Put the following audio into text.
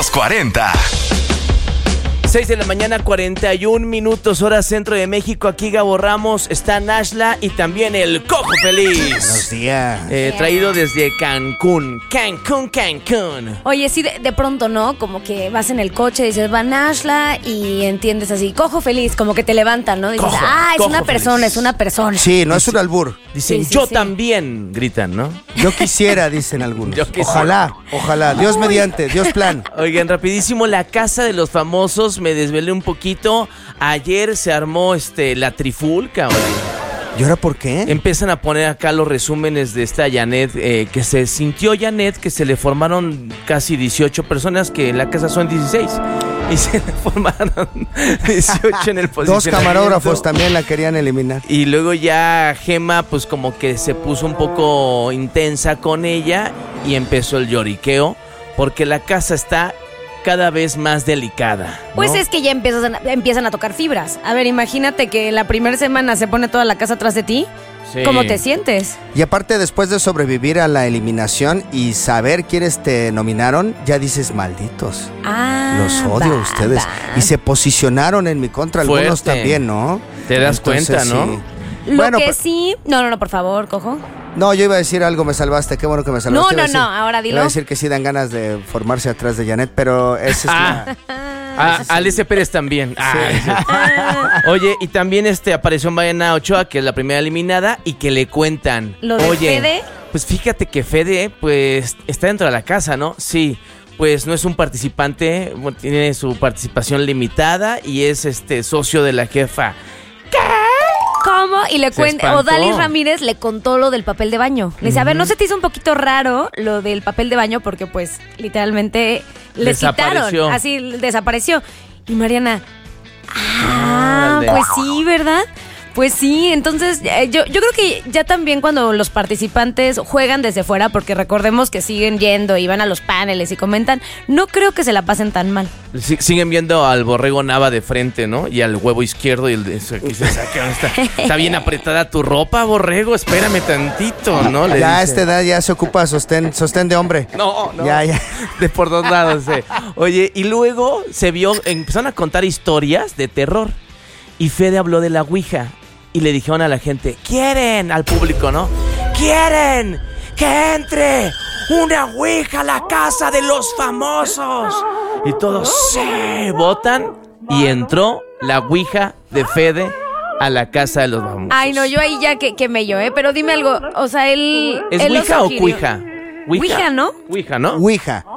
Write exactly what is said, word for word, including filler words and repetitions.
cuarenta. seis de la mañana, cuarenta y un minutos, hora centro de México. Aquí Gabo Ramos, está Nashla y también el Cojo Feliz. Buenos días. Eh, traído desde Cancún. Cancún, Cancún. Oye, sí, de, de pronto, ¿no? Como que vas en el coche, dices, va Nashla y entiendes así, Cojo Feliz, como que te levantan, ¿no? Dices, Cojo, ah, es Cojo una persona, Feliz. es una persona. Sí, no es un albur. Dicen, Sí, sí, yo sí. también, gritan, ¿no? Yo quisiera, dicen algunos. Yo quisiera. Ojalá, ojalá. Dios mediante, Dios plan. Oigan, rapidísimo, la casa de los famosos, me desvelé un poquito. Ayer se armó este la trifulca, oye. ¿Y ahora por qué? Empiezan a poner acá los resúmenes de esta Janet, eh, que se sintió Janet, que se le formaron casi dieciocho personas, que en la casa son dieciséis. Y se le formaron dieciocho en el posicionamiento. Dos camarógrafos también la querían eliminar. Y luego ya Gema, pues como que se puso un poco intensa con ella y empezó el lloriqueo, porque la casa está cada vez más delicada, ¿no? Pues es que ya empiezan, empiezan a tocar fibras. A ver, imagínate que la primera semana se pone toda la casa atrás de ti. Sí. ¿Cómo te sientes? Y aparte, después de sobrevivir a la eliminación y saber quiénes te nominaron, ya dices, malditos. Ah, Los odio a va, ustedes. va. Y se posicionaron en mi contra, algunos Fuerte. también, ¿no? Te das cuenta, ¿no? sí. Lo Bueno, que pero- sí... No, no, no, por favor, Cojo. No, yo iba a decir algo, me salvaste, qué bueno que me salvaste. No, Iba a no, decir- no, ahora dilo. Iba a decir que sí dan ganas de formarse atrás de Janet, pero esa es Ah. la... Ah, Alicia Pérez también. Ah, oye, y también este apareció Mariana Ochoa, que es la primera eliminada, y que le cuentan. ¿Lo de Oye, Fede? pues fíjate que Fede, pues, está dentro de la casa, ¿no? Sí, pues no es un participante, bueno, tiene su participación limitada y es este socio de la jefa. ¿Cómo? Y le Se cuenta, espantó. Odalis Ramírez le contó lo del papel de baño. Le dice, a ver, ¿no se te hizo un poquito raro lo del papel de baño? Porque pues literalmente les Desapareció. quitaron, así desapareció. Y Mariana, ah, Órale. pues sí, ¿verdad? Pues sí, entonces eh, yo, yo creo que ya también cuando los participantes juegan desde fuera, porque recordemos que siguen yendo y van a los paneles y comentan, no creo que se la pasen tan mal. Si- siguen viendo al Borrego Nava de frente, ¿no? Y al huevo izquierdo y el de eso aquí se saca. Está, está bien apretada tu ropa, Borrego, espérame tantito, ¿no? Le Ya a dice. esta edad ya se ocupa sostén, sostén de hombre. No, no. Ya, ya. De por dos lados. eh. Oye, y luego se vio, empezaron a contar historias de terror. Y Fede habló de la Ouija. Y le dijeron a la gente, ¿quieren? Al público, ¿no? ¿Quieren que entre una Ouija a la casa de los famosos? Y todos se votan. Y entró la Ouija de Fede a la casa de los famosos. Ay, no, yo ahí ya que, que me yo, ¿eh? Pero dime algo, o sea, él... ¿Es él lo Ouija o sugirió. Cuija? Ouija, ¿no? Ouija, ¿no? Ouija.